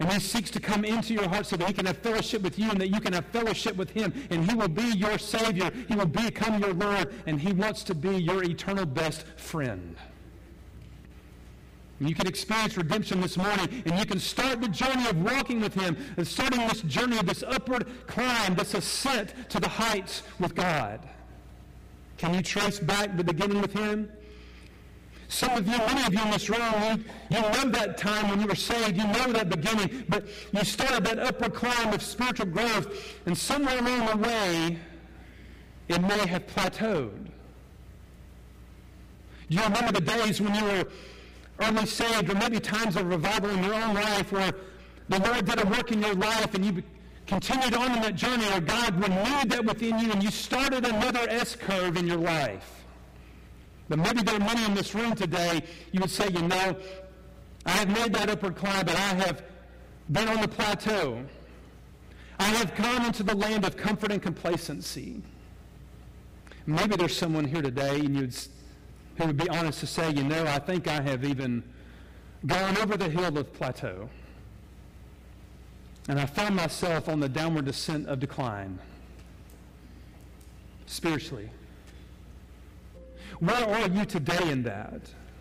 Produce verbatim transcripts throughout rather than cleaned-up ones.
And he seeks to come into your heart so that he can have fellowship with you and that you can have fellowship with him. And he will be your Savior. He will become your Lord. And he wants to be your eternal best friend. And you can experience redemption this morning. And you can start the journey of walking with him. And starting this journey of this upward climb, this ascent to the heights with God. Can you trace back the beginning with him? Some of you, many of you in this room, you, you know that time when you were saved. You know that beginning. But you started that upward climb of spiritual growth. And somewhere along the way, it may have plateaued. Do you remember the days when you were early saved, or maybe times of revival in your own life where the Lord did a work in your life and you continued on in that journey, or God renewed that within you and you started another S-curve in your life? But maybe there are many in this room today, you would say, you know, I have made that upward climb, but I have been on the plateau. I have gone into the land of comfort and complacency. Maybe there's someone here today and you'd, who would be honest to say, you know, I think I have even gone over the hill of plateau. And I found myself on the downward descent of decline, spiritually. Where are you today in that?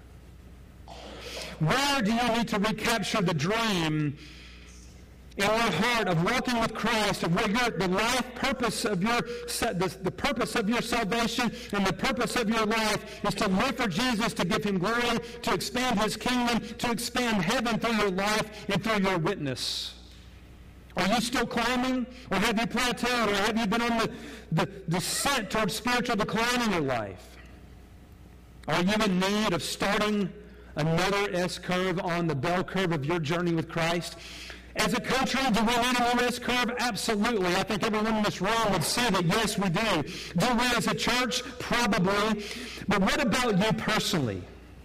Where do you need to recapture the dream in your heart of walking with Christ, of where your, the life purpose of your, the, the purpose of your salvation and the purpose of your life is to live for Jesus, to give him glory, to expand his kingdom, to expand heaven through your life and through your witness? Are you still climbing? Or have you plateaued? Or have you been on the, the descent towards spiritual decline in your life? Are you in need of starting another S-curve on the bell curve of your journey with Christ? As a country, do we need a new S-curve? Absolutely. I think everyone in this room would say that, yes, we do. Do we as a church? Probably. But what about you personally?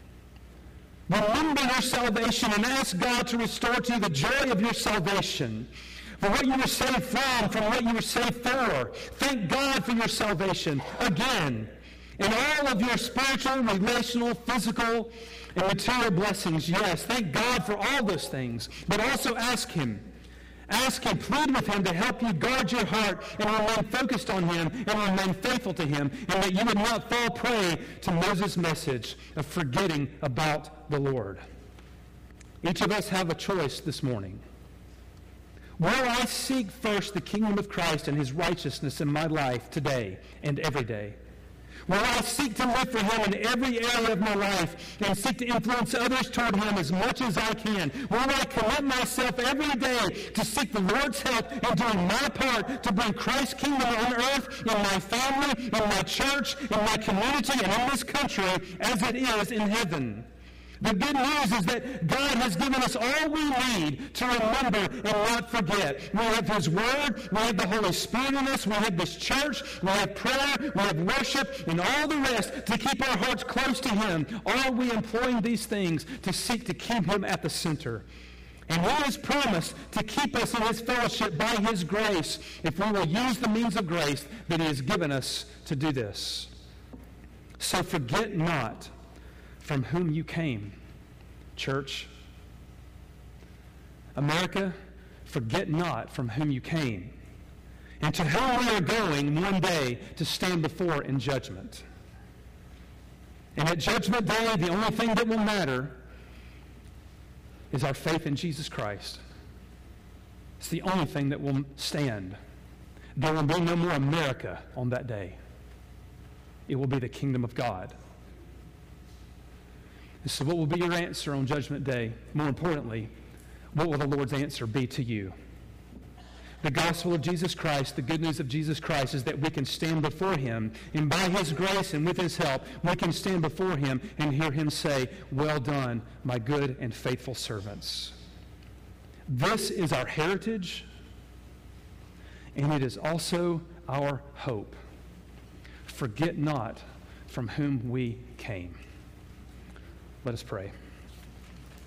Remember your salvation and ask God to restore to you the joy of your salvation. For what you were saved from, from what you were saved for. Thank God for your salvation. Again, in all of your spiritual, relational, physical, and material blessings, yes, thank God for all those things. But also ask him. Ask him, plead with him to help you guard your heart and remain focused on him and remain faithful to him, and that you would not fall prey to Moses' message of forgetting about the Lord. Each of us have a choice this morning. Will I seek first the kingdom of Christ and his righteousness in my life today and every day? Will I seek to live for him in every area of my life and seek to influence others toward him as much as I can? Will I commit myself every day to seek the Lord's help in doing my part to bring Christ's kingdom on earth, in my family, in my church, in my community, and in this country as it is in heaven? The good news is that God has given us all we need to remember and not forget. We have his word, we have the Holy Spirit in us, we have this church, we have prayer, we have worship, and all the rest to keep our hearts close to him. Are we employing these things to seek to keep him at the center? And he has promised to keep us in his fellowship by his grace if we will use the means of grace that he has given us to do this. So forget not from whom you came, church. America, forget not from whom you came, and to whom we are going one day to stand before in judgment. And at Judgment Day, the only thing that will matter is our faith in Jesus Christ. It's the only thing that will stand. There will be no more America on that day. It will be the kingdom of God. So what will be your answer on Judgment Day? More importantly, what will the Lord's answer be to you? The gospel of Jesus Christ, the good news of Jesus Christ, is that we can stand before him, and by his grace and with his help, we can stand before him and hear him say, "Well done, my good and faithful servants." This is our heritage, and it is also our hope. Forget not from whom we came. Let us pray.